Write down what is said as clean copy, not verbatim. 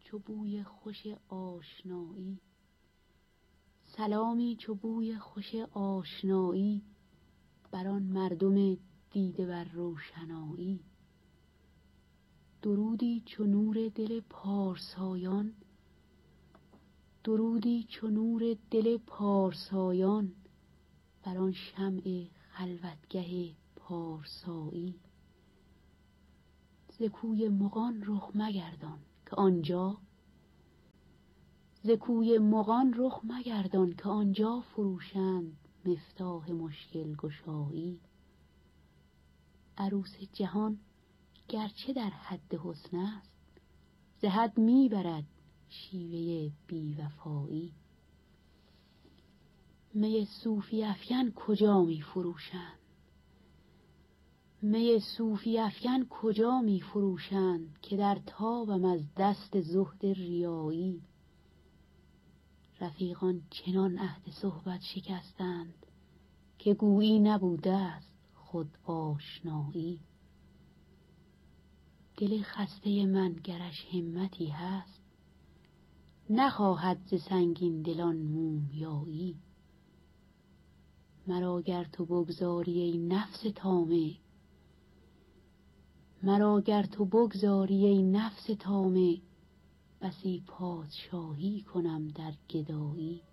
چو بوی خوش آشنایی، سلامی چو بوی خوش آشنایی، بر آن مردم دیده بر روشنایی. درودی چو نور دل پارسایان، درودی چو نور دل پارسایان، بر آن شمع خلوتگه پارسایی. ز کوی مغان رخ مگردان که آنجا، ز کوی مغان رخ مگردان که آنجا فروشند مفتاح مشکل گشایی. عروس جهان گرچه در حد حسن است، ز حد میبرد شیوه بیوفایی. می صوفی افکن کجا می فروشند، می صوفی افکن کجا می فروشند، که در تابم از دست زهد ریایی. رفیقان چنان عهد صحبت شکستند، که گویی نبوده است خود آشنایی. دل خسته من گرش همتی هست، نخواهد ز سنگین دلان مومیایی. مرا گر تو بگذاری ای نفس طامع، مرا گر تو بگذاری ای نفس طامع، بسی پادشاهی کنم در گدایی.